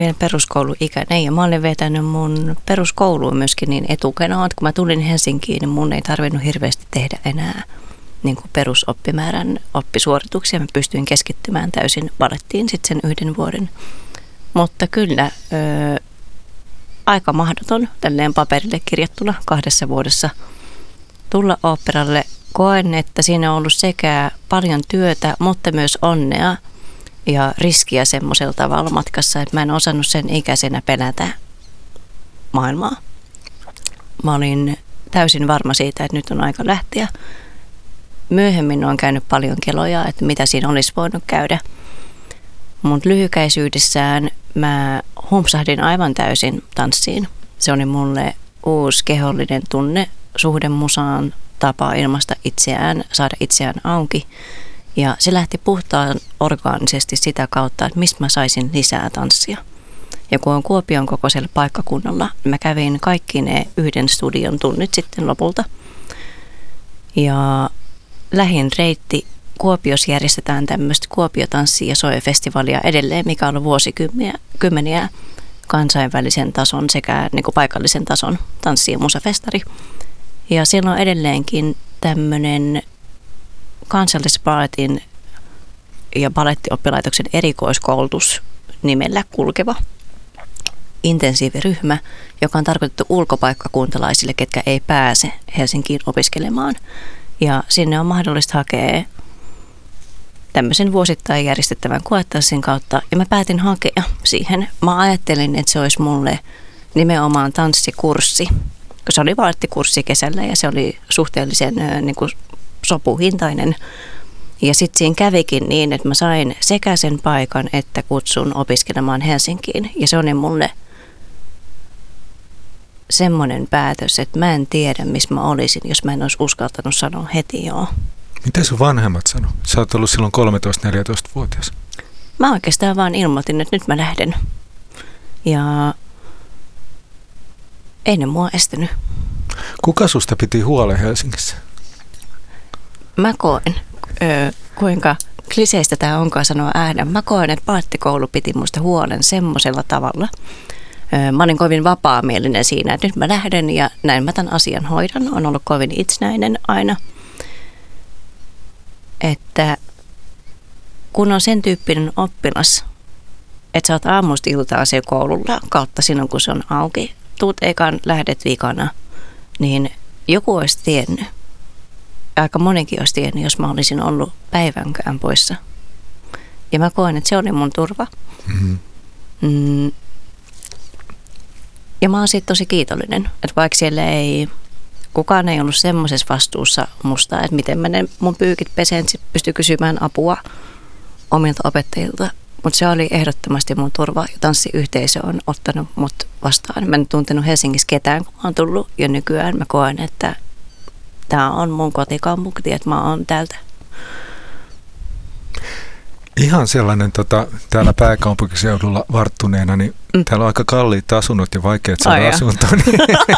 vielä peruskouluikäinen ja mä olin vetänyt mun peruskouluun myöskin niin etukenoon, että kun mä tulin Helsinkiin, niin mun ei tarvinnut hirveästi tehdä enää niin kuin perusoppimäärän oppisuorituksia. Mä pystyin keskittymään täysin balettiin sitten sen 1 vuoden. Mutta kyllä aika mahdoton tälleen paperille kirjattuna 2 vuodessa tulla oopperalle. Koen, että siinä on ollut sekä paljon työtä, mutta myös onnea ja riskiä semmoisella tavalla matkassa, että mä en osannut sen ikäisenä pelätä maailmaa. Mä olin täysin varma siitä, että nyt on aika lähteä. Myöhemmin on käynyt paljon keloja, että mitä siinä olisi voinut käydä. Mun lyhykäisyydessään mä humpsahdin aivan täysin tanssiin. Se oli mulle uusi kehollinen tunne, suhde musaan, tapa ilmaista itseään, saada itseään auki. Ja se lähti puhtaan orgaanisesti sitä kautta, että mistä mä saisin lisää tanssia. Ja kun on Kuopion kokoisella paikkakunnalla, mä kävin kaikki ne 1 studion tunnit sitten lopulta. Ja lähin reitti Kuopiossa järjestetään tämmöistä Kuopio-tanssi- ja soe-festivaalia edelleen, mikä on ollut vuosikymmeniä kansainvälisen tason sekä niin kuin paikallisen tason tanssi- ja musafestari. Ja siellä on edelleenkin tämmöinen Kansallisballetin ja balettioppilaitoksen erikoiskoulutus nimellä kulkeva intensiiviryhmä, joka on tarkoitettu ulkopaikkakuntalaisille, ketkä ei pääse Helsinkiin opiskelemaan. Ja sinne on mahdollista hakea tämmöisen vuosittain järjestettävän koetanssin kautta. Ja mä päätin hakea siihen. Mä ajattelin, että se olisi mulle nimenomaan tanssikurssi, kun se oli balettikurssi kesällä ja se oli suhteellisen niin kuin sopuhintainen. Ja sitten siinä kävikin niin, että mä sain sekä sen paikan että kutsun opiskelemaan Helsinkiin. Ja se oli mulle semmoinen päätös, että mä en tiedä, missä mä olisin, jos mä en olisi uskaltanut sanoa heti joo. Miten sun vanhemmat sano? Sä oot ollut silloin 13-14-vuotias. Mä oikeastaan vaan ilmoitin, että nyt mä lähden. Ja ei ne mua estänyt. Kuka susta piti huolen Helsingissä? Mä koen, kuinka kliseistä tämä onkaan sanoa ääneen. Mä koen, että balettikoulu piti musta huolen semmoisella tavalla. Mä olin kovin vapaamielinen siinä, että nyt mä lähden ja näin mä tämän asian hoidan. On ollut kovin itsenäinen aina. Että kun on sen tyyppinen oppilas, että sä oot aamusta iltaan siellä koululla kautta silloin, kun se on auki, tuut ekan, lähdet vikana, niin joku olisi tiennyt. Aika monikin olisi tiennyt, jos mä olisin ollut päivänkään poissa. Ja mä koen, että se oli mun turva. Mm-hmm. Ja mä oon siitä tosi kiitollinen, että vaikka siellä kukaan ei ollut semmoisessa vastuussa musta, että miten mä ne mun pyykit pesen, pystyi kysymään apua omilta opettajilta. Mutta se oli ehdottomasti mun turva ja tanssiyhteisö on ottanut mut vastaan. Mä en tuntenut Helsingissä ketään, kun mä oon tullut ja nykyään mä koen, että tää on mun kotikaupunki, että mä oon täältä. Ihan sellainen täällä pääkaupunkiseudulla varttuneena, niin täällä on aika kalliit asunnot ja vaikeat saada asuntoa. Niin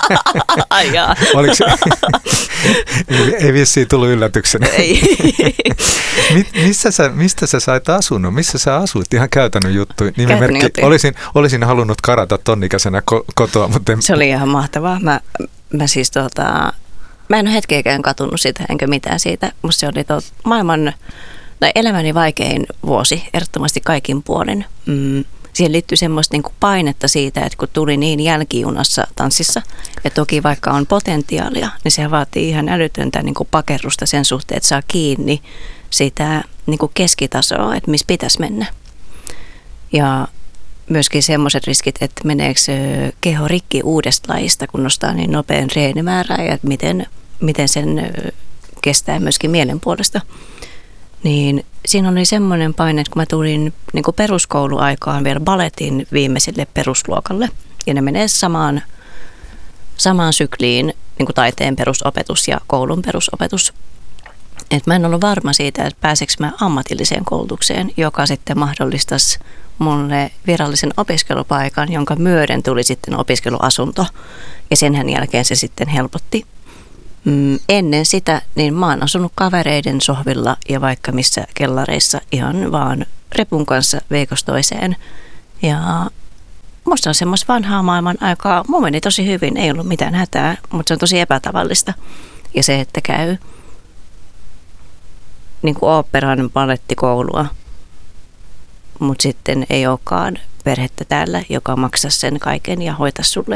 ei vissiin tullut yllätyksenä. Ei. Mistä sä sait asunnon? Missä sä asuit? Ihan käytännön juttu. Nimimerkki. Olisin halunnut karata tonnikäisenä kotoa, mutta se oli ihan mahtavaa. Mä siis mä en ole hetkeäkään katunut sitä enkä mitään siitä. Musta se oli maailman elämäni vaikein vuosi, ehdottomasti kaikin puolin. Siihen liittyy semmoista niin kuin painetta siitä, että kun tuli niin jälkijunassa tanssissa, ja toki vaikka on potentiaalia, niin se vaatii ihan älytöntä niin kuin pakerrusta sen suhteen, että saa kiinni sitä niin kuin keskitasoa, että missä pitäisi mennä. Ja myöskin semmoiset riskit, että meneekö keho rikki uudesta lajista, kun nostaa niin nopean treenimäärää, ja miten sen kestää myöskin mielen puolesta. Niin siinä oli semmoinen paine, että kun mä tulin niin kuin peruskouluaikaan vielä baletin viimeiselle perusluokalle, ja ne menee samaan sykliin, niin kuin taiteen perusopetus ja koulun perusopetus. Et mä en ollut varma siitä, että pääseekö mä ammatilliseen koulutukseen, joka sitten mahdollistaisi mulle virallisen opiskelupaikan, jonka myöden tuli sitten opiskeluasunto, ja senhän jälkeen se sitten helpotti. Ennen sitä, niin mä oon asunut kavereiden sohvilla ja vaikka missä kellareissa ihan vaan repun kanssa viikosta toiseen. Ja musta on semmoista vanhaa maailman aikaa. Mun meni tosi hyvin, ei ollut mitään hätää, mutta se on tosi epätavallista. Ja se, että käy niin kuin oopperan balettikoulua, mutta sitten ei olekaan perhettä täällä, joka maksaa sen kaiken ja hoita sulle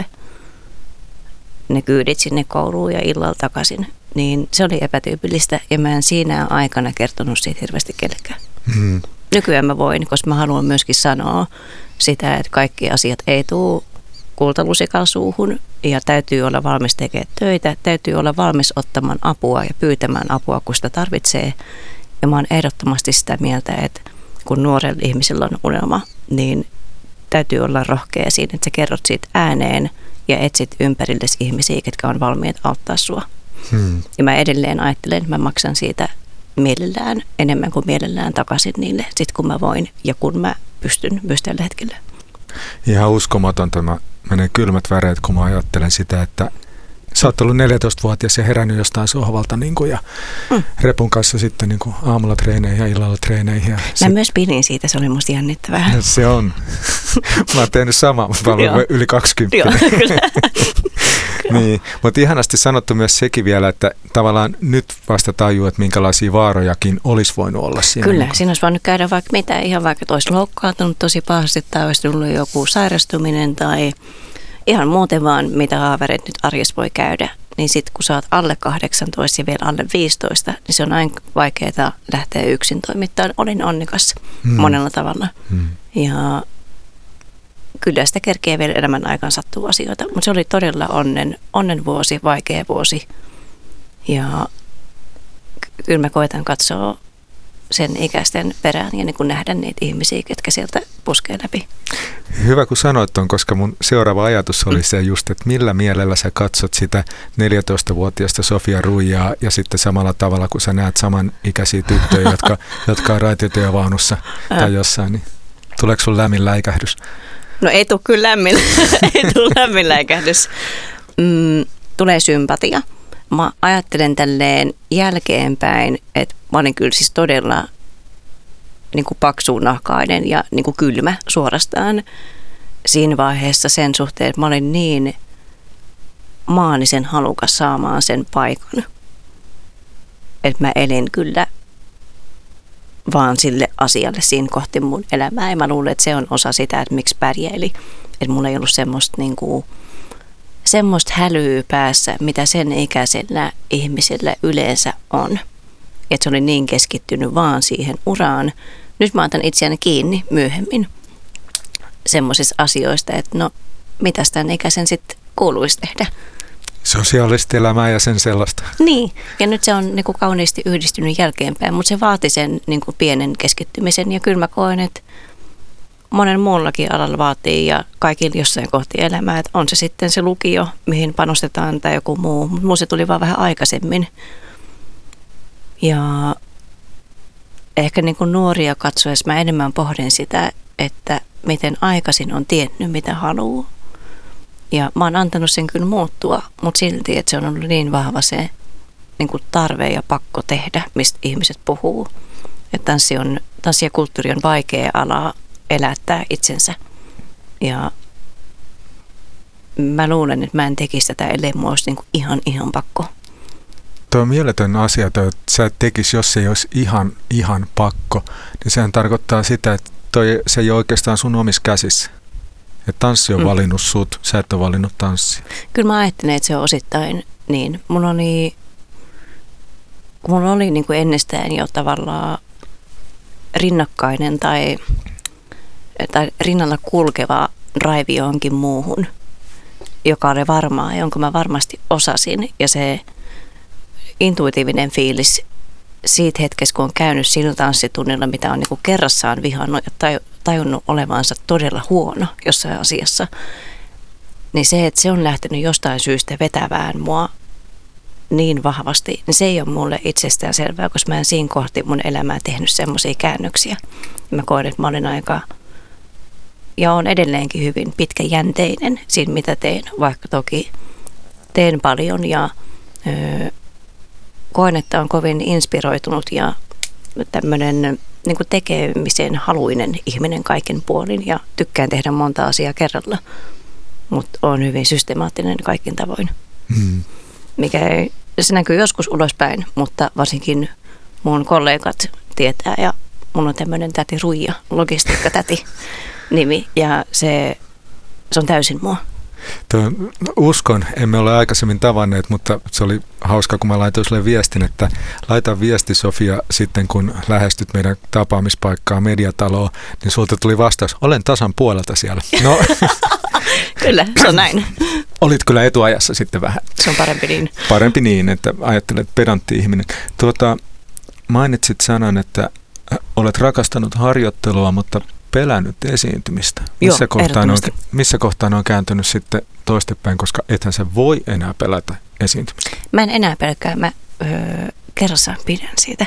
ne kyydit sinne kouluun ja illalla takaisin. Niin se oli epätyypillistä ja mä en siinä aikana kertonut siitä hirveästi kellekään. Nykyään mä voin, koska mä haluan myöskin sanoa sitä, että kaikki asiat ei tule kultalusikalla suuhun ja täytyy olla valmis tekemään töitä, täytyy olla valmis ottamaan apua ja pyytämään apua, kun sitä tarvitsee. Ja mä oon ehdottomasti sitä mieltä, että kun nuorella ihmisellä on unelma, niin täytyy olla rohkea siinä, että sä kerrot siitä ääneen ja etsit ympärillesi ihmisiä, ketkä on valmiit auttaa sua. Ja mä edelleen ajattelen, että mä maksan siitä mielellään, enemmän kuin mielellään takaisin niille, sit kun mä voin ja kun mä pystyn myös tällä hetkellä. Ihan uskomatonta. Mä menen kylmät väreet, kun mä ajattelen sitä, että sä oot ollut 14-vuotias ja herännyt jostain sohvalta niin kuin, ja repun kanssa sitten niin kuin aamulla treeneihin ja illalla treeneihin. Mä myös pidin siitä, se oli musta jännittävää. Se on. Mä oon tehnyt samaa, mutta mä olen yli 20. Joo, kyllä. Niin, mutta ihanasti sanottu myös sekin vielä, että tavallaan nyt vasta tajuu, että minkälaisia vaarojakin olisi voinut olla siinä. Kyllä, siinä olisi voinut käydä vaikka mitä, ihan vaikka olisi loukkaantunut tosi pahasti tai olisi tullut joku sairastuminen tai ihan muuten vaan, mitä haavereet nyt arjessa voi käydä. Niin sitten kun sä oot alle 18 ja vielä alle 15, niin se on aina vaikeaa lähteä yksin toimittamaan. Olin onnekas monella tavalla. Ja kyllä sitä kerkee vielä elämän aikaan sattuu asioita, mutta se oli todella onnen vuosi, vaikea vuosi. Ja kyllä mä koitan katsoa sen ikäisten perään ja niin kuin nähdä niitä ihmisiä, ketkä sieltä puskee läpi. Hyvä kun sanoit ton, koska mun seuraava ajatus oli se just, että millä mielellä sä katsot sitä 14-vuotiaista Sofia Ruijaa ja sitten samalla tavalla, kun sä näet samanikäisiä tyttöjä, jotka on raitiotyövaunussa tai jossain, niin tuleeko sun lämmin läikähdys? No ei tule kyllä lämmin läikähdys. Tulee sympatia. Mä ajattelen tälleen jälkeenpäin, että mä olin kyllä siis todella niin kuin paksuunahkainen ja niin kuin kylmä suorastaan siinä vaiheessa sen suhteen, että mä olin niin maanisen halukas saamaan sen paikan. Että mä elin kyllä vaan sille asialle siinä kohti mun elämää. Ja mä luulen, että se on osa sitä, että miksi pärjäili. Että mulla ei ollut semmoista hälyä päässä, mitä sen ikäisellä ihmisellä yleensä on. Että se oli niin keskittynyt vaan siihen uraan. Nyt mä otan itseäni kiinni myöhemmin semmoisista asioista, että no, mitäs tämän ikäisen sitten kuuluisi tehdä. Sosiaalista elämää ja sen sellaista. Niin, ja nyt se on niin kuin kauniisti yhdistynyt jälkeenpäin, mutta se vaati sen niin kuin pienen keskittymisen. Ja kyllä mä koen, että monen muullakin alalla vaatii ja kaikilla jossain kohti elämää, että on se sitten se lukio, mihin panostetaan tai joku muu. Mutta mulla se tuli vaan vähän aikaisemmin. Ja ehkä niin kuin nuoria katsoessa mä enemmän pohdin sitä, että miten aikaisin on tiennyt, mitä haluaa. Ja mä oon antanut sen kyllä muuttua, mutta silti, että se on ollut niin vahva se niin kuin tarve ja pakko tehdä, mistä ihmiset puhuu. Että tanssi ja kulttuuri on vaikea ala elättää itsensä. Ja mä luulen, että mä en tekisi tätä, ellei mua olisi niin kuin ihan pakko. Tuo on mieletön asia, että sä et tekisi, jos se ei olisi ihan pakko. Niin sehän tarkoittaa sitä, että se ei ole oikeastaan sun omissa käsissä. Että tanssi on valinnut sut, sä et ole valinnut tanssia. Kyllä mä ajattelen, että se on osittain niin. Mulla oli niin kuin ennestään jo tavallaan rinnakkainen tai rinnalla kulkeva drive johonkin muuhun, joka oli varmaa, jonka mä varmasti osasin. Ja se intuitiivinen fiilis siitä hetkessä, kun on käynyt sillä tanssitunnilla, mitä on niin kuin kerrassaan vihannut ja tajunnut olevansa todella huono jossain asiassa, niin se, että se on lähtenyt jostain syystä vetävään mua niin vahvasti, niin se ei ole mulle itsestään selvää, koska mä en siinä kohti mun elämää tehnyt semmoisia käännöksiä. Mä koen, että mä olin aika, ja olen edelleenkin hyvin pitkäjänteinen siinä, mitä teen, vaikka toki teen paljon ja koen, että on kovin inspiroitunut ja tämmöinen niin kuin tekemisen haluinen ihminen kaiken puolin ja tykkään tehdä monta asiaa kerralla, mutta on hyvin systemaattinen kaikin tavoin. Se näkyy joskus ulospäin, mutta varsinkin mun kollegat tietää ja mun on tämmöinen täti Ruija, logistiikkatäti nimi ja se on täysin mua. Uskon, emme ole aikaisemmin tavanneet, mutta se oli hauska, kun mä laitoin sulle viestin, että laita viesti Sofia sitten, kun lähestyt meidän tapaamispaikkaa Mediataloa, niin sulta tuli vastaus, olen tasan puolelta siellä. No. Kyllä, se on näin. Olit kyllä etuajassa sitten vähän. Se on parempi niin. Parempi niin, että ajattelet pedantti ihminen. Mainitsit sanan, että olet rakastanut harjoittelua, mutta pelännyt esiintymistä. Missä kohtaan on kääntynyt sitten toistepäin, koska ethän sä voi enää pelätä esiintymistä? Mä en enää pelkää, mä kerrassaan pidän siitä.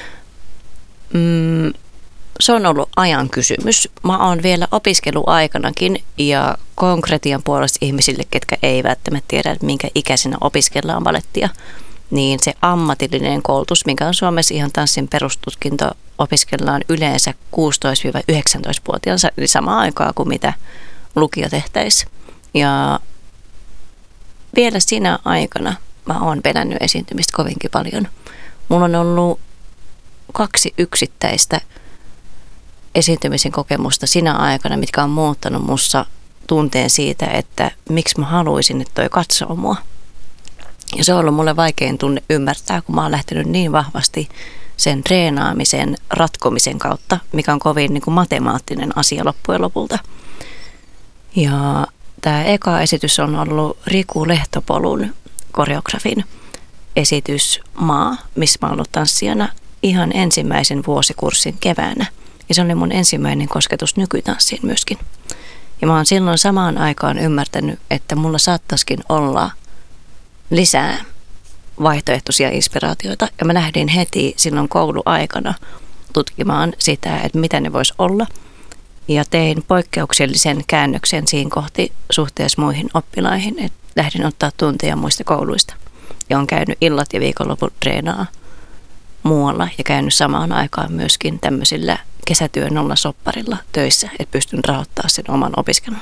Se on ollut ajan kysymys. Mä oon vielä opiskeluaikanakin ja konkretian puolesta ihmisille, ketkä ei välttämättä tiedä, että minkä ikäisenä opiskellaan balettia, niin se ammatillinen koulutus, mikä on Suomessa ihan tanssin perustutkinto, opiskellaan yleensä 16-19-vuotiaansa, eli samaan aikaan kuin mitä lukio tehtäisiin. Ja vielä siinä aikana mä oon pelännyt esiintymistä kovinkin paljon. Mulla on ollut 2 yksittäistä esiintymisen kokemusta sinä aikana, mitkä on muuttanut mussa tunteen siitä, että miksi mä haluaisin, että toi katsoo mua. Ja se on ollut mulle vaikein tunne ymmärtää, kun mä oon lähtenyt niin vahvasti sen treenaamisen, ratkomisen kautta, mikä on kovin niin kuin matemaattinen asia loppujen lopulta. Ja tämä eka esitys on ollut Riku Lehtopolun koreografin esitys Maa, missä mä oon ollut tanssijana ihan ensimmäisen vuosikurssin keväänä. Ja se oli mun ensimmäinen kosketus nykytanssiin myöskin. Ja mä oon silloin samaan aikaan ymmärtänyt, että mulla saattaisikin olla lisää vaihtoehtoisia inspiraatioita. Ja mä lähdin heti silloin kouluaikana tutkimaan sitä, että mitä ne vois olla. Ja tein poikkeuksellisen käännöksen siinä kohti suhteessa muihin oppilaihin, että lähdin ottaa tunteja muista kouluista. Ja on käynyt illat ja viikonloput treenaa muualla ja käynyt samaan aikaan myöskin tämmöisillä kesätyön nollasopparilla töissä, että pystyn rahoittamaan sen oman opiskelun.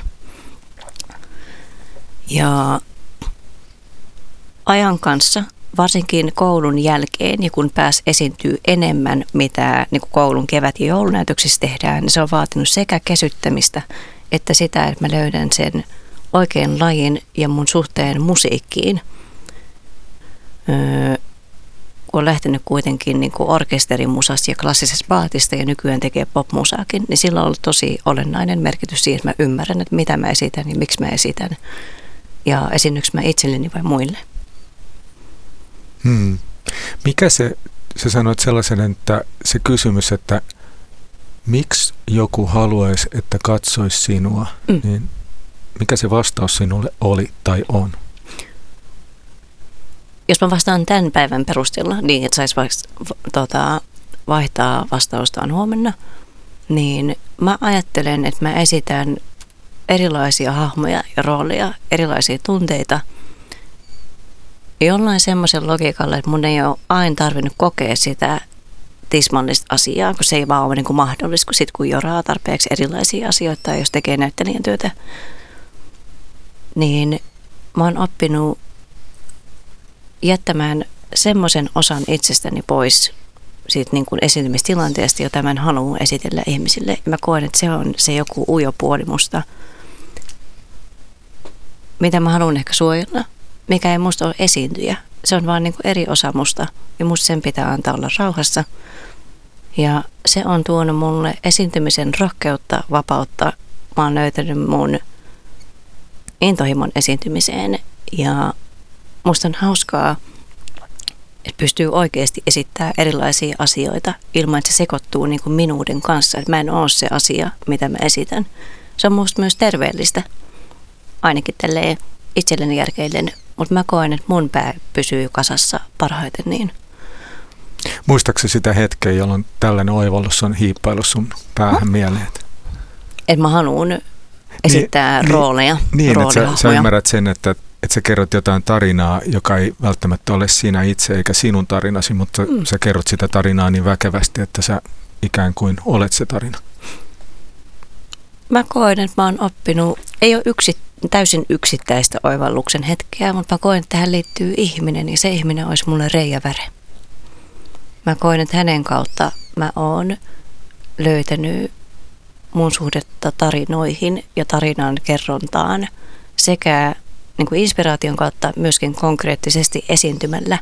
Ja ajan kanssa, varsinkin koulun jälkeen, ja kun pääsi esiintyy enemmän, mitä niin kuin koulun kevät- ja joulunäytöksissä tehdään, niin se on vaatinut sekä kesyttämistä, että sitä, että mä löydän sen oikean lajin ja mun suhteen musiikkiin. Kun on lähtenyt kuitenkin niin kuin orkesterimusasta ja klassisesta baletista ja nykyään tekee popmusaakin, niin sillä on ollut tosi olennainen merkitys siihen, että mä ymmärrän, että mitä mä esitän ja miksi mä esitän. Ja esiinnyks mä itselleni vai muille. Mikä sä sanoit sellaisen, että se kysymys, että miksi joku haluaisi, että katsoisi sinua, niin mikä se vastaus sinulle oli tai on? Jos mä vastaan tämän päivän perusteella niin, että saisi vaihtaa vastaustaan huomenna, niin mä ajattelen, että mä esitän erilaisia hahmoja ja rooleja, erilaisia tunteita jollain semmoisen logiikalla, että mun ei ole aina tarvinnut kokea sitä tismallista asiaa, kun se ei vaan ole niin kuin mahdollista, kun sitten kun joraa tarpeeksi erilaisia asioita tai jos tekee näyttelijän työtä, niin mä oon oppinut jättämään semmoisen osan itsestäni pois siitä niin kuin esiintymistilanteesta, jota mä en halua esitellä ihmisille. Ja mä koen, että se on se joku ujo puoli musta, mitä mä haluan ehkä suojella, mikä ei musta ole esiintyjä. Se on vaan niin kuin eri osa musta ja musta sen pitää antaa olla rauhassa. Ja se on tuonut mulle esiintymisen rohkeutta, vapautta. Mä oon löytänyt mun intohimon esiintymiseen ja musta on hauskaa, että pystyy oikeasti esittämään erilaisia asioita ilman, että se sekoittuu niin kuin minuuden kanssa. Että mä en ole se asia, mitä mä esitän. Se on musta myös terveellistä, ainakin tälleen itselleni järkeillen, mutta mä koen, että mun pää pysyy kasassa parhaiten niin. Muistaakseni sitä hetkeä, jolloin tällainen oivallus on hiippaillut sun päähän mieleen? Että mä haluan esittää rooleja, niin että sä ymmärrät sen, että sä kerrot jotain tarinaa, joka ei välttämättä ole sinä itse eikä sinun tarinasi, mutta sä kerrot sitä tarinaa niin väkevästi, että sä ikään kuin olet se tarina? Mä koen, että mä oon oppinut, ei ole täysin yksittäistä oivalluksen hetkeä, mutta mä koen, että tähän liittyy ihminen ja se ihminen olisi mulle Reija Väre. Mä koen, että hänen kautta mä oon löytänyt mun suhdetta tarinoihin ja tarinan kerrontaan sekä niin kuin inspiraation kautta myöskin konkreettisesti esiintymällä.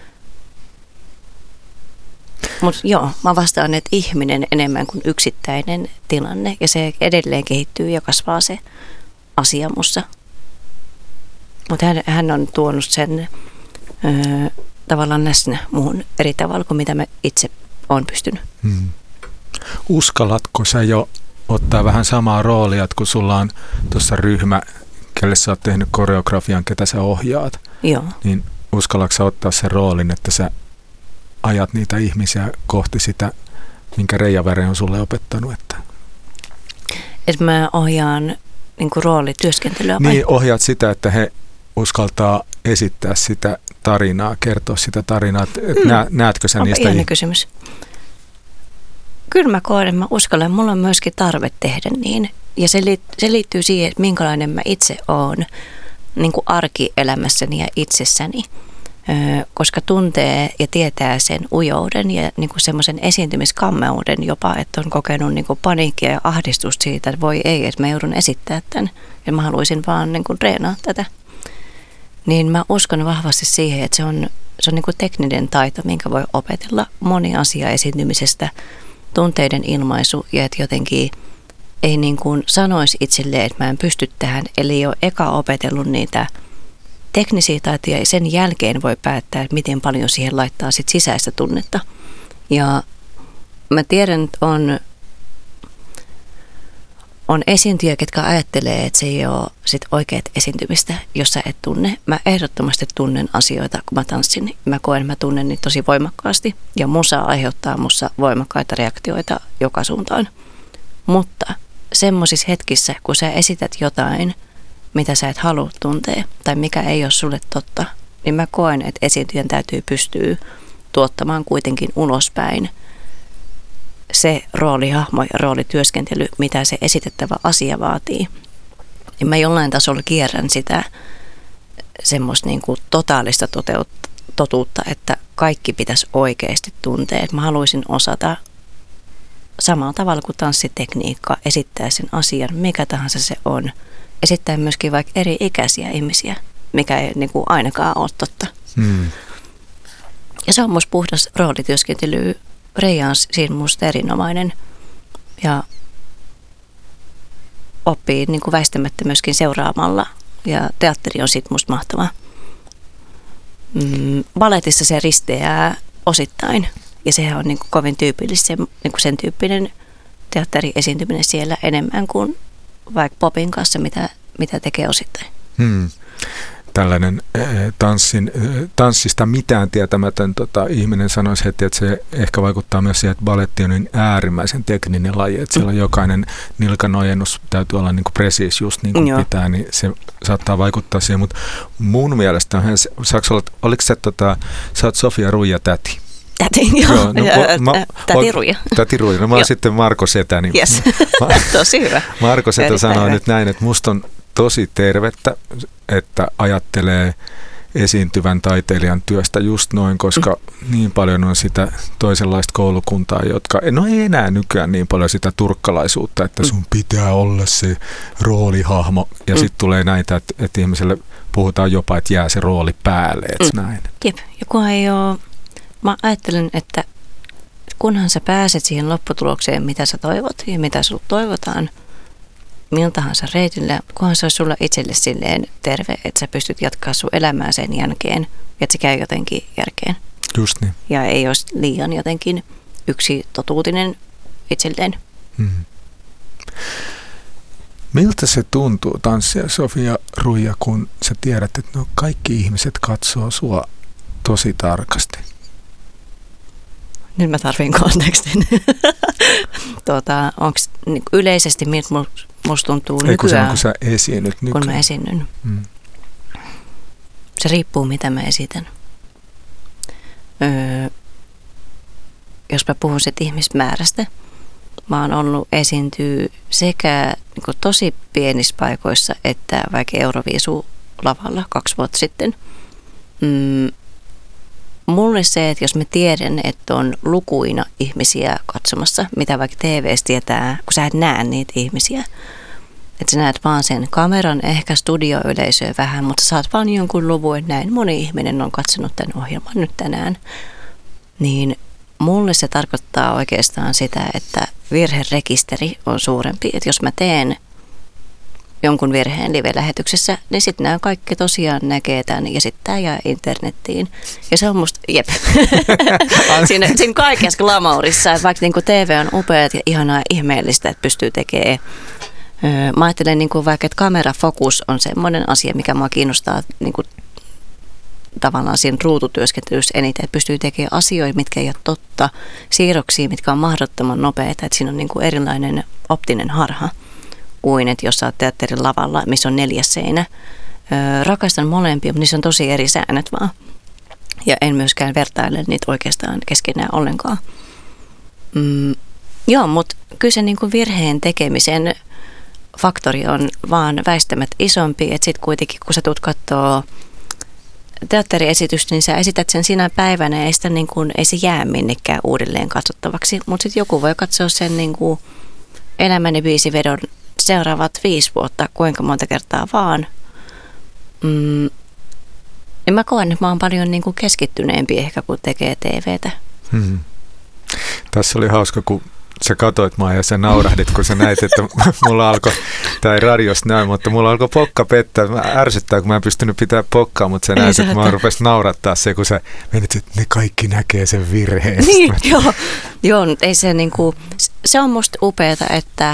Mutta joo, mä vastaan, että ihminen enemmän kuin yksittäinen tilanne ja se edelleen kehittyy ja kasvaa se asia mussa. Mutta hän on tuonut sen tavallaan läsnä muuhun eri tavalla kuin mitä mä itse olen pystynyt. Uskallatko sä jo ottaa vähän samaa roolia, kun sulla on tuossa ryhmä, kelle sä oot tehnyt koreografian, ketä sä ohjaat? Joo. Niin uskallatko sä ottaa sen roolin, että sä ajat niitä ihmisiä kohti sitä, minkä Reija Väre on sulle opettanut? Että mä ohjaan niin kuin roolityöskentelyä vai? Niin, ohjaat sitä, että he uskaltaa esittää sitä tarinaa, kertoa sitä tarinaa. Näetkö sä niistä? Onpa kysymys. Kyllä mä koen, että mä uskallan. Mulla on myöskin tarve tehdä niin. Ja se liittyy siihen, että minkälainen mä itse oon niin kuin arkielämässäni ja itsessäni. Koska tuntee ja tietää sen ujouden ja niin kuin semmoisen esiintymiskammeuden jopa, että on kokenut niin kuin paniikkia ja ahdistusta siitä, että voi ei, että mä joudun esittämään tämän ja mä haluaisin vaan niin kuin treenaa tätä. Niin mä uskon vahvasti siihen, että se on niin kuin tekninen taito, minkä voi opetella moni asia esiintymisestä, tunteiden ilmaisu ja että jotenkin ei niin kuin sanoisi itselleen, että mä en pysty tähän, eli ei ole eka opetellut niitä teknisiä taitoja ja sen jälkeen voi päättää, että miten paljon siihen laittaa sit sisäistä tunnetta. Ja mä tiedän, että on esiintyjä, ketkä ajattelee, että se ei ole sit oikeat esiintymistä, jos sä et tunne. Mä ehdottomasti tunnen asioita, kun mä tanssin. Mä koen, että mä tunnen niitä tosi voimakkaasti ja musa aiheuttaa mussa voimakkaita reaktioita joka suuntaan. Mutta semmoisissa hetkissä, kun sä esität jotain, mitä sä et halua tuntea tai mikä ei ole sulle totta, niin mä koen, että esiintyjän täytyy pystyä tuottamaan kuitenkin ulospäin se roolihahmo ja roolityöskentely, mitä se esitettävä asia vaatii. Ja mä jollain tasolla kierrän sitä semmoista niin kuin totaalista totuutta, että kaikki pitäisi oikeasti tuntea. Että mä haluaisin osata samalla tavalla kuin tanssitekniikka esittää sen asian, mikä tahansa se on. Esittää myöskin vaikka eri ikäisiä ihmisiä, mikä ei niin kuin ainakaan ole totta. Ja se on musta puhdas roolityöskentely. Reija on siinä musta erinomainen ja oppii niin kuin väistämättä myöskin seuraamalla. Ja teatteri on sitten musta mahtavaa. Baletissa se risteää osittain ja sehän on niin kuin kovin tyypillistä, niin kuin sen tyyppinen teatteriesiintyminen siellä enemmän kuin vaikka popin kanssa, mitä tekee osittain. Tällainen tanssista mitään tietämätön ihminen sanoisi heti, että se ehkä vaikuttaa myös siihen, että baletti on niin äärimmäisen tekninen laji, että siellä jokainen nilkanojennus täytyy olla niin kuin presiis just niin kuin pitää, niin se saattaa vaikuttaa siihen, mutta mun mielestä oliko se, sä oot Sofia Ruija täti? Täti, joo. Täti Ruija. Täti Ruija. No mä oon sitten Marko Setä. Niin yes. Tosi hyvä. Marko Setä sanoi nyt näin, että musta on tosi tervettä, että ajattelee esiintyvän taiteilijan työstä just noin, koska niin paljon on sitä toisenlaista koulukuntaa, jotka ei enää nykyään niin paljon sitä turkkalaisuutta, että sun pitää olla se roolihahmo. Ja sitten tulee näitä, että ihmiselle puhutaan jopa, että jää se rooli päälle, että näin. Jep, ja kun ei ole. Mä ajattelen, että kunhan sä pääset siihen lopputulokseen, mitä sä toivot ja mitä sulta toivotaan, miltä tahansa reitillä, kunhan se olisi sulla itselle silleen terve, että sä pystyt jatkaa sun elämää sen jälkeen, että se käy jotenkin järkeen. Just niin. Ja ei olisi liian jotenkin yksi totuutinen itselleen. Miltä se tuntuu tanssia, Sofia Ruija, kun sä tiedät, että kaikki ihmiset katsoo sua tosi tarkasti? Nyt mä tarvin kontekstin. Onko niin yleisesti, miltä musta tuntuu nykyään? Eikö se on, kun sä esiinnyt nykyään? Kun mä esiinnyn. Se riippuu, mitä mä esitän. jos mä puhun sit ihmismäärästä, mä oon ollut esiintyä sekä niin kuin tosi pienissä paikoissa että vaikka Euroviisu-lavalla 2 vuotta sitten. Mulle se, että jos mä tiedän, että on lukuina ihmisiä katsomassa, mitä vaikka TV:ssä tietää, kun sä et näe niitä ihmisiä, että sä näet vaan sen kameran, ehkä studioyleisöä vähän, mutta saat vaan jonkun luvun, että näin moni ihminen on katsonut tämän ohjelman nyt tänään. Niin mulle se tarkoittaa oikeastaan sitä, että virherekisteri on suurempi. Että jos mä teen jonkun virheen live-lähetyksessä, niin sitten nämä kaikki tosiaan näkee tämän ja sitten tämä jää internettiin. Ja se on musta, jep, siinä kaikessa glamourissa, että vaikka niinku TV on upeat ja ihanaa ihmeellistä, että pystyy tekemään. Mä ajattelen niinku vaikka, että kamerafokus on semmoinen asia, mikä mua kiinnostaa niinku tavallaan siinä ruututyöskentelyssä eniten, että pystyy tekemään asioita, mitkä ei ole totta, siirroksia, mitkä on mahdottoman nopeita, että siinä on niinku erilainen optinen harha kuin, että jos sä oot teatterin lavalla, missä on 4 seinä. Rakastan molempia, mutta niissä on tosi eri säännöt vaan. Ja en myöskään vertaile niitä oikeastaan keskenään ollenkaan. Joo, mutta kyllä se niinku virheen tekemisen faktori on vaan väistämättä isompi, että sitten kuitenkin kun sä tulet katsoo teatteriesitystä, niin sä esität sen sinä päivänä ja sitä niin kuin, ei se jää minnekään uudelleen katsottavaksi, mutta sitten joku voi katsoa sen niin kuin elämäni biisivedon seuraavat 5 vuotta, kuinka monta kertaa vaan. Ja mä koen, että mä oon paljon niin kuin keskittyneempi ehkä, kun tekee TVtä. Tässä oli hauska, kun sä katoit mua ja sä naurahdit, kun sä näit, että mulla alkoi, tää ei radiosta näy, mutta mulla alkoi pokka pettää. Mä ärsyttää, kun mä en pystynyt pitää pokkaa, mutta sä näit, että mä rupesin naurattaa se, kun sä menit, että ne kaikki näkee sen virheen. Niin, joo, ei se niinku, se on musta upeata, että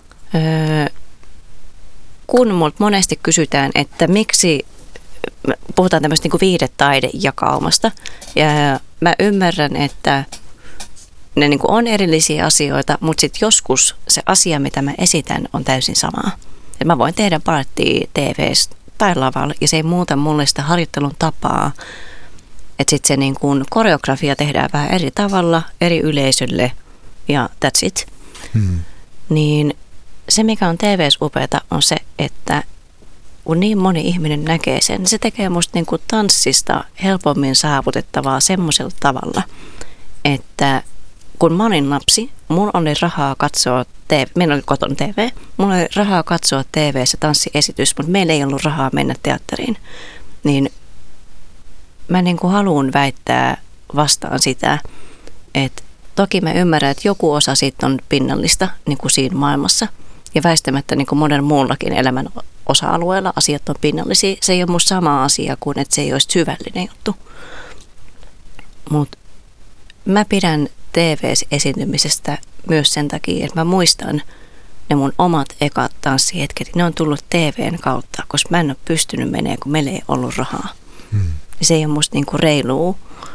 kun multa monesti kysytään, että miksi, puhutaan tämmöistä niinku viihdetaidejakaumasta, ja mä ymmärrän, että ne niin kuin on erillisiä asioita, mutta sitten joskus se asia, mitä mä esitän, on täysin samaa. Et mä voin tehdä palettia TV:ssä tai lavalla, ja se ei muuta mulle sitä harjoittelun tapaa. Että sitten se niin kuin koreografia tehdään vähän eri tavalla, eri yleisölle, ja that's it. Niin se, mikä on TV:ssä upeata, on se, että kun niin moni ihminen näkee sen, niin se tekee musta niin kuin tanssista helpommin saavutettavaa semmoisella tavalla, että kun mä olin lapsi, mulla oli rahaa katsoa meillä oli kotona TV, mulla oli rahaa katsoa TV:ssä tanssiesitys, mutta meillä ei ollut rahaa mennä teatteriin. Niin mä niin kuin haluan väittää vastaan sitä, että toki mä ymmärrän, että joku osa siitä on pinnallista niin kuin siinä maailmassa. Ja väistämättä niin kuin monen muullakin elämän osa-alueella asiat on pinnallisia. Se ei ole musta sama asia kuin, että se ei olisi syvällinen juttu. Mutta mä pidän TV-esiintymisestä myös sen takia, että mä muistan ne mun omat ekat tanssihetket. Ne on tullut TVn kautta, koska mä en ole pystynyt menemään, kun meillä ei ollut rahaa. Ja se ei ole musta niinku reilua,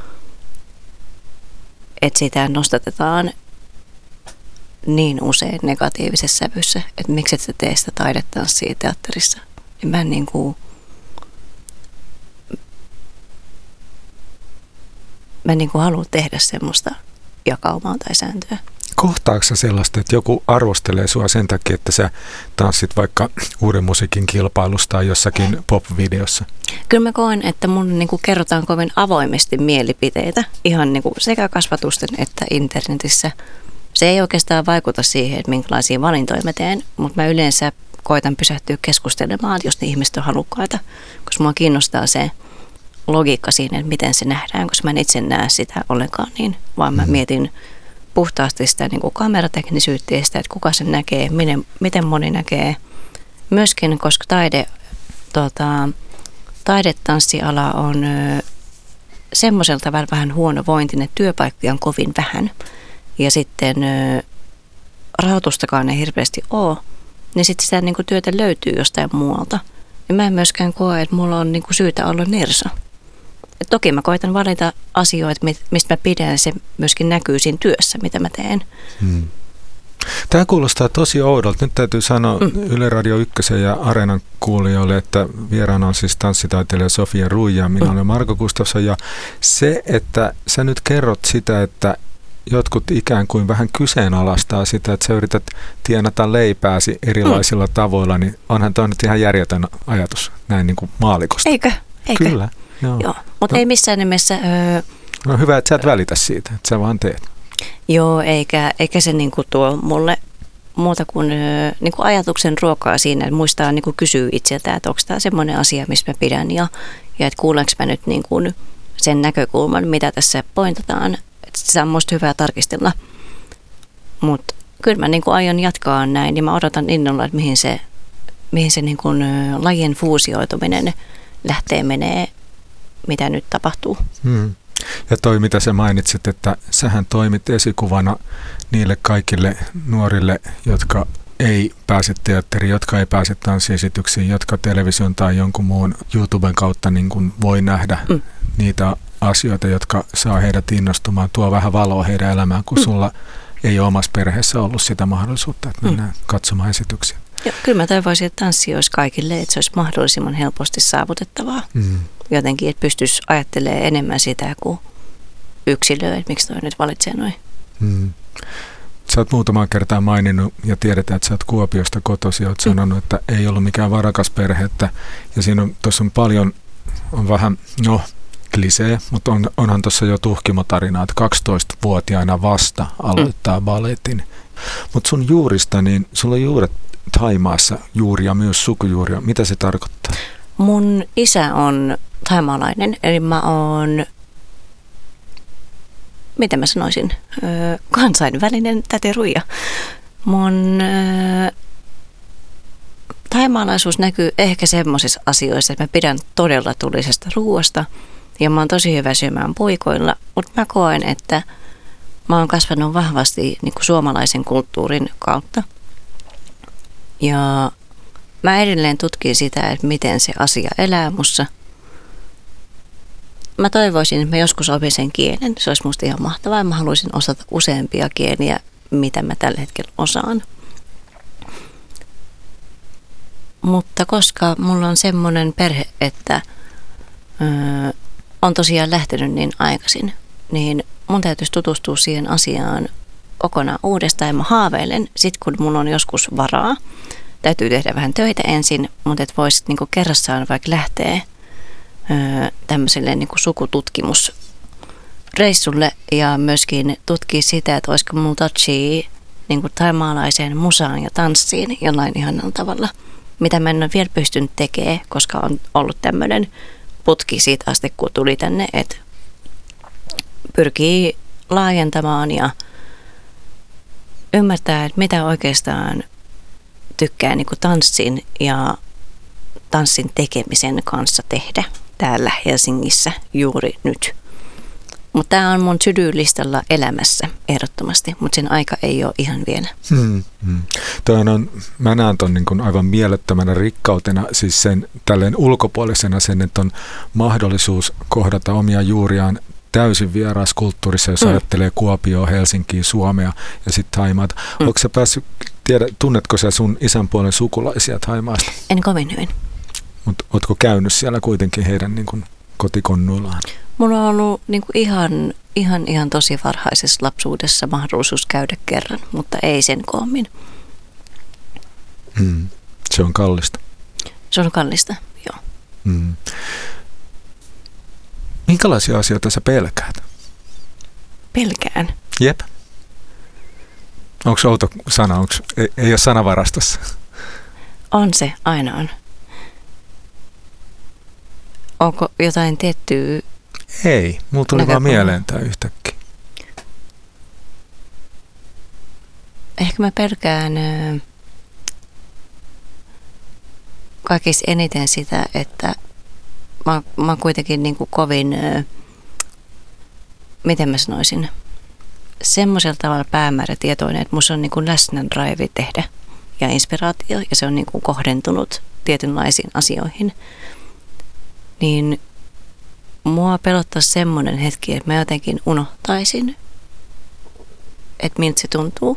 että sitä nostatetaan niin usein negatiivisessa sävyssä, että miksi et sä tee sitä taidetanssia teatterissa. Ja mä haluan tehdä semmoista jakaumaa tai sääntöä. Kohtaako sä sellaista, että joku arvostelee sua sen takia, että sä tanssit vaikka uuden musiikin kilpailusta tai jossakin pop-videossa? Kyllä mä koen, että mun niin kuin kerrotaan kovin avoimesti mielipiteitä, ihan niin kuin sekä kasvatusten että internetissä. Se ei oikeastaan vaikuta siihen, että minkälaisia valintoja mä teen, mutta mä yleensä koitan pysähtyä keskustelemaan, jos ne ihmiset on halukkaita, koska mua kiinnostaa se logiikka siinä, että miten se nähdään, koska mä en itse näe sitä ollenkaan niin, vaan mä mietin puhtaasti sitä niin kuin kamerateknisyyttä ja sitä, että kuka sen näkee, miten moni näkee. Myöskin, koska taidetanssiala on semmoiselta vähän huonovointinen, että työpaikkoja on kovin vähän ja sitten rahoitustakaan ei hirveästi ole, niin sitten sitä niin kuin työtä löytyy jostain muualta. Ja mä en myöskään koe, että mulla on niin kuin syytä olla nirsa. Et toki mä koitan valita asioita, mistä mä pidän, se myöskin näkyy siinä työssä, mitä mä teen. Tämä kuulostaa tosi oudolta. Nyt täytyy sanoa Yle Radio 1 ja Areenan kuulijoille, että vieraana on siis tanssitaiteilija Sofia Ruija, minä olen Marko Gustafsson. Ja se, että sä nyt kerrot sitä, että jotkut ikään kuin vähän kyseenalaistaa sitä, että sä yrität tienata leipääsi erilaisilla tavoilla, niin onhan toi nyt ihan järjetön ajatus näin niin kuin maalikosta. Eikö? Kyllä. Joo. Mutta ei missään nimessä... No hyvä, että sä et välitä siitä, että sä vaan teet. Joo, eikä se niinku tuo mulle muuta kuin niinku ajatuksen ruokaa siinä, että muistaa niinku kysyä itseltä, että onko tämä semmoinen asia, missä mä pidän ja että kuulenko mä nyt niinku sen näkökulman, mitä tässä pointataan. Että se on musta hyvä tarkistella. Mutta kyllä mä niinku aion jatkaa näin ja mä odotan innolla, että mihin se niinku lajien fuusioituminen menee, mitä nyt tapahtuu. Ja toi, mitä sä mainitsit, että sähän toimit esikuvana niille kaikille nuorille, jotka ei pääse teatteriin, jotka ei pääse tanssiesityksiin, jotka television tai jonkun muun YouTuben kautta niin kuin voi nähdä niitä asioita, jotka saa heidät innostumaan, tuo vähän valoa heidän elämään, kun sulla ei ole omassa perheessä ollut sitä mahdollisuutta, että mennään katsomaan esityksiä. Joo, kyllä mä toivoisin, että tanssi olisi kaikille, että se olisi mahdollisimman helposti saavutettavaa. Jotenkin, että pystyisi ajattelemaan enemmän sitä kuin yksilöä, että miksi toi nyt valitsee noin. Sä oot muutamaan kertaa maininnut ja tiedetään, että sä oot Kuopiosta kotoisin. Oot sanonut, että ei ollut mikään varakas perhe. Ja siinä on paljon, on vähän, klisee, mutta onhan tuossa jo tuhkimotarina, että 12-vuotiaana vasta aloittaa balletin. Mutta sun juurista, niin sulla on juuret Thaimaassa juuria, myös sukujuuria. Mitä se tarkoittaa? Mun isä on thaimaalainen, eli mä oon, miten mä sanoisin, kansainvälinen täti Ruija. Mun thaimaalaisuus näkyy ehkä semmoisissa asioissa, että mä pidän todella tulisesta ruuasta ja mä oon tosi hyvä syömään puikoilla, mutta mä koen, että mä oon kasvanut vahvasti niin kuin suomalaisen kulttuurin kautta. Ja mä edelleen tutkin sitä, että miten se asia elää mussa. Mä toivoisin, että mä joskus opisin kielen. Se olisi musta ihan mahtavaa. Mä haluaisin osata useampia kieliä, mitä mä tällä hetkellä osaan. Mutta koska mulla on semmoinen perhe, että on tosiaan lähtenyt niin aikaisin, niin mun täytyisi tutustua siihen asiaan kokonaan uudestaan. Ja mä haaveilen, sit kun mulla on joskus varaa, täytyy tehdä vähän töitä ensin, mutta et voisi niinku kerrassaan vaikka lähteä tämmöiselle niinku sukututkimusreissulle ja myöskin tutkia sitä, että olisiko mulla touchia niinku thaimaalaiseen musaan ja tanssiin jollain ihanalla tavalla, mitä mä en ole vielä pystynyt tekemään, koska on ollut tämmöinen putki siitä asti, kun tuli tänne, että pyrkii laajentamaan ja ymmärtää, että mitä oikeastaan tykkää niin kuin tanssin ja tanssin tekemisen kanssa tehdä täällä Helsingissä juuri nyt. Mutta tämä on mun to-do-listalla elämässä ehdottomasti, mutta sen aika ei ole ihan vielä. Mä näen ton niin kuin aivan mielettömänä rikkautena, siis sen tälleen ulkopuolisena sen, että on mahdollisuus kohdata omia juuriaan täysin vieraassa kulttuurissa, jos ajattelee Kuopioa, Helsinkiä, Suomea ja sitten Thaimaata. Onko sä päässyt, tunnetko sä sun isän puolen sukulaisia Thaimaasta? En kovin hyvin. Mutta ootko käynyt siellä kuitenkin heidän niin kuin kotikonnuillaan? Mulla on ollut niin kuin ihan tosi varhaisessa lapsuudessa mahdollisuus käydä kerran, mutta ei sen koommin. Se on kallista. Se on kallista, joo. Minkälaisia asioita sä pelkäät? Pelkään. Jep. Onko se outo sana? Ei ole sanavarastossa. On se, aina on. Onko jotain tiettyä? Ei, mulla tuli vaan mieleen tää yhtäkkiä. Ehkä mä pelkään kaikista eniten sitä, että mä oon kuitenkin niin kuin kovin, miten mä sanoisin, semmoisella tavalla päämäärätietoinen, että musta on niin kuin läsnä drive tehdä ja inspiraatio ja se on niin kuin kohdentunut tietynlaisiin asioihin. Niin mua pelottaa semmoinen hetki, että mä jotenkin unohtaisin, että miltä se tuntuu.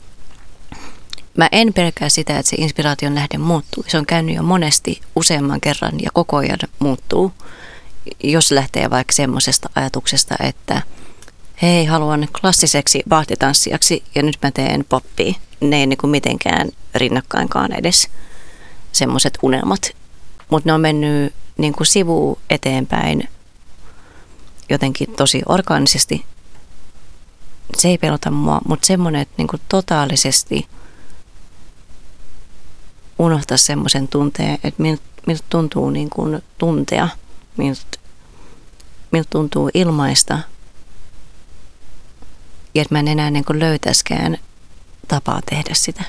Mä en pelkää sitä, että se inspiraation lähde muuttuu. Se on käynyt jo monesti useamman kerran ja koko ajan muuttuu. Jos lähtee vaikka semmoisesta ajatuksesta, että hei, haluan klassiseksi vaahtitanssijaksi ja nyt mä teen poppia. Ne ei niin kuin mitenkään rinnakkainkaan edes semmoiset unelmat. Mutta ne on mennyt niin kuin sivuun eteenpäin jotenkin tosi orgaanisesti. Se ei pelota mua, mutta semmoinen, että niin kuin totaalisesti unohtaa semmoisen tunteen, että miltä tuntuu niin kuin tuntea, miltä tuntuu ilmaista. Ja että mä en enää niin kuin löytäisikään tapaa tehdä sitä.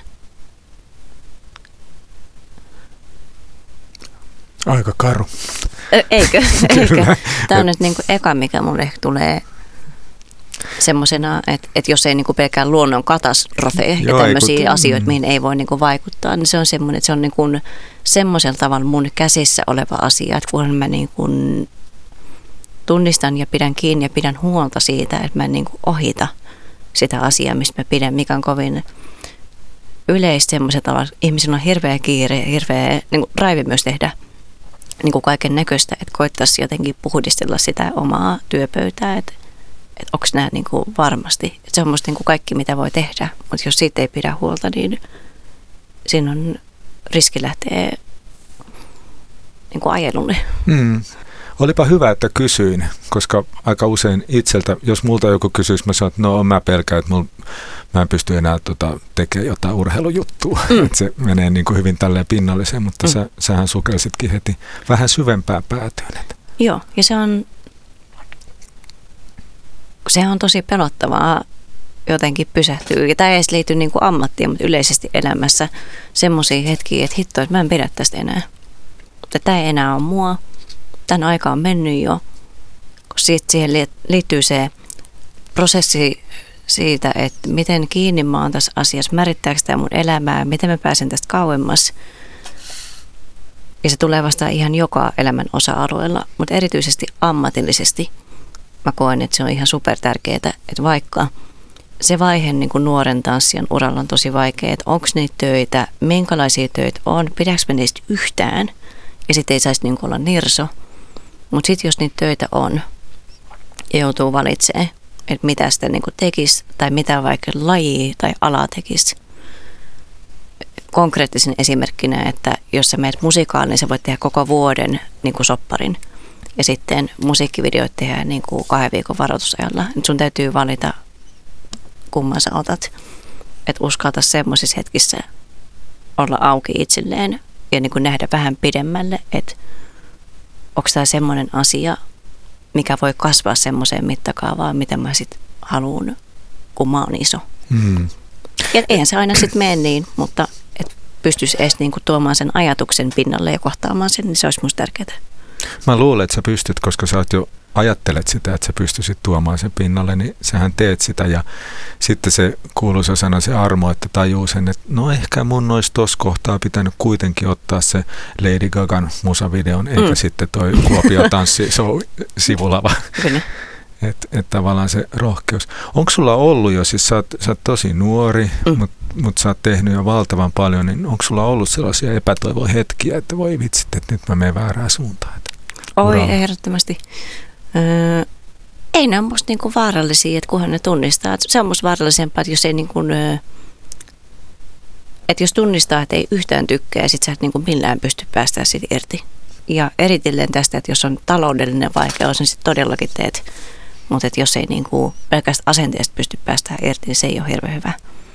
Aika karu. Eikö? Tämä on nyt niin kuin eka, mikä mulle ehkä tulee semmoisena, että jos ei niin kuin pelkään luonnon katastrofeja ja tämmöisiä asioita, mihin ei voi niin kuin vaikuttaa, niin se on semmoinen, että se on niin kuin semmoisella tavalla mun käsissä oleva asia, että kun mä niin kuin tunnistan ja pidän kiinni ja pidän huolta siitä, että mä en niin kuin ohita sitä asiaa, mistä mä pidän, mikä on kovin yleistä semmoisella tavalla. Ihmisillä on hirveä kiire ja hirveä niin kuin raive myös tehdä niin kuin kaiken näköistä, että koittaisi jotenkin puhdistella sitä omaa työpöytää, että onko nämä niin kuin varmasti. Että se on musta niin kuin kaikki, mitä voi tehdä, mutta jos siitä ei pidä huolta, niin siinä on riski lähteä niin kuin ajelulle. Olipa hyvä, että kysyin, koska aika usein itseltä, jos multa joku kysyisi, mä sanon, että no mä pelkään, että mä en pysty enää tekemään jotain urheilujuttua. Että se menee niin kuin hyvin tälleen pinnalliseen, mutta sähän sukelsitkin heti vähän syvempään päätyyn. Joo, ja se on tosi pelottavaa jotenkin pysähtyä. Ja tämä ei edes liity niin kuin ammattiin, mutta yleisesti elämässä semmoisia hetkiä, että hitto, että mä en pidä tästä enää. Mutta tämä ei enää ole mua. Tämän aika on mennyt jo, kun siihen liittyy se prosessi siitä, että miten kiinni mä oon tässä asiassa, määrittääkö tämä mun elämää, miten mä pääsen tästä kauemmas. Ja se tulee vastaan ihan joka elämän osa-alueella, mutta erityisesti ammatillisesti mä koen, että se on ihan super tärkeää, että vaikka se vaihe niin kuin nuoren tanssijan uralla on tosi vaikea, että onko niitä töitä, minkälaisia töitä on, pidäkö mä niistä yhtään, ja sitten ei saisi niin kuin olla nirso. Mutta sitten jos niitä töitä on ja joutuu valitsemaan, että mitä sitä niin kuin tekisi tai mitä vaikka lajia tai alaa tekisi. Konkreettisen esimerkkinä, että jos sä menet musikaaliin, niin sä voit tehdä koko vuoden niin kuin sopparin. Ja sitten musiikkivideoit tehdään niin kuin 2 viikon varoitusajalla. Nyt sun täytyy valita, kumman sä otat. Että uskalta semmoisissa hetkissä olla auki itselleen ja niin kuin nähdä vähän pidemmälle, että onko tämä semmoinen asia, mikä voi kasvaa semmoiseen mittakaavaan, mitä mä sitten haluan, kun mä oon iso. Ja eihän se aina sitten mene niin, mutta että pystyisi edes niinku tuomaan sen ajatuksen pinnalle ja kohtaamaan sen, niin se olisi musta tärkeää. Mä luulen, että sä pystyt, koska sä oot jo ajattelet sitä, että sä pystyisit tuomaan sen pinnalle, niin sähän teet sitä. Ja sitten se kuuluisa sana, se armo, että tajuu sen, että no ehkä mun olisi tuossa kohtaa pitänyt kuitenkin ottaa se Lady Gagan musavideon, eikä sitten toi Kuopio tanssishow sivulava. Että tavallaan se rohkeus. Onko sulla ollut jo, siis sä oot tosi nuori, mutta sä oot tehnyt jo valtavan paljon, niin onko sulla ollut sellaisia epätoivohetkiä, että voi vitsit, että nyt mä menen väärään suuntaan? Oi, ehdottomasti. Ei ne ole musta niinku vaarallisia, että kunhan ne tunnistaa. Se on musta vaarallisempaa, että jos ei niinku, että jos tunnistaa, että ei yhtään tykkää, sit sä et niinku millään pysty päästään siitä irti. Ja eritellen tästä, että jos on taloudellinen vaikeus, niin sit todellakin teet. Mutta jos ei niinku pelkästään asenteesta pysty päästään irti, niin se ei ole hirveän hyvä.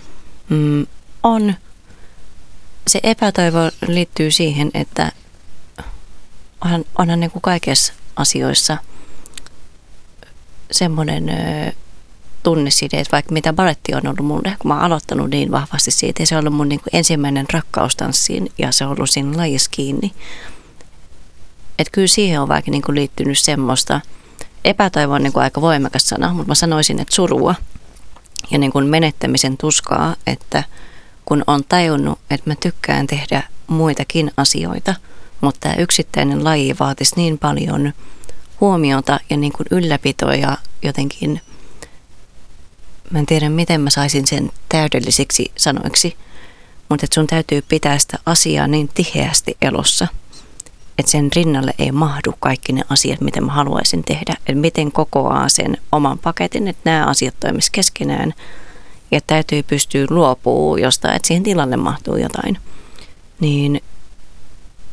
Se epätoivo liittyy siihen, että onhan niin kuin kaikissa asioissa semmoinen tunneside, että vaikka mitä baletti on ollut mulle, kun mä oon aloittanut niin vahvasti siitä, ja se on ollut mun niin kuin ensimmäinen rakkaustanssiin, ja se on ollut siinä lajissa kiinni. Että kyllä siihen on vaikka niin kuin liittynyt semmoista, epätoivo on niin kuin aika voimakas sana, mutta mä sanoisin, että surua ja niin kuin menettämisen tuskaa, että kun on tajunnut, että mä tykkään tehdä muitakin asioita, mutta tämä yksittäinen laji vaatisi niin paljon huomiota ja niin kuin ylläpitoa ja jotenkin, mä en tiedä miten mä saisin sen täydellisiksi sanoiksi, mutta että sun täytyy pitää sitä asiaa niin tiheästi elossa, että sen rinnalle ei mahdu kaikki ne asiat, mitä mä haluaisin tehdä. Että miten kokoaa sen oman paketin, että nämä asiat toimisivat keskenään. Ja täytyy pystyä luopumaan jostain, että siihen tilalle mahtuu jotain. Niin